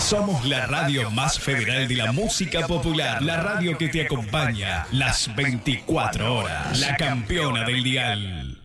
Somos la radio más federal de la música popular. La radio que te acompaña las 24 horas. La campeona del dial.